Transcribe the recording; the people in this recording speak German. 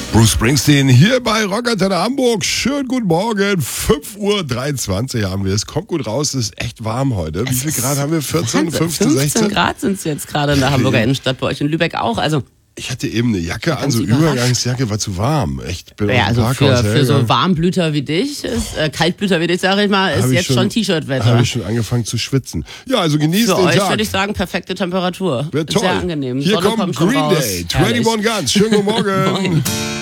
Bruce Springsteen hier bei Rockantenne Hamburg. Schönen guten Morgen. 5:23 Uhr haben wir es. Kommt gut raus. Es ist echt warm heute. Wie viel Grad haben wir? 14, 15, 16? 15 Grad sind es jetzt gerade in der Hamburger Innenstadt, bei euch in Lübeck auch. Also ich hatte eben eine Jacke an, so Übergangsjacke, war zu warm. Echt, bin ja, aus dem also Parkhaus für so Warmblüter wie dich, Kaltblüter wie dich, sage ich mal, ist jetzt schon T-Shirt-Wetter. Habe ich schon angefangen zu schwitzen. Ja, also genießt für den euch Tag. würde ich sagen, perfekte Temperatur. Wäre toll. Sehr angenehm. Hier Sonne kommt schon Green raus. Day, Herrlich. 21 Guns. Schönen guten Morgen. Moin.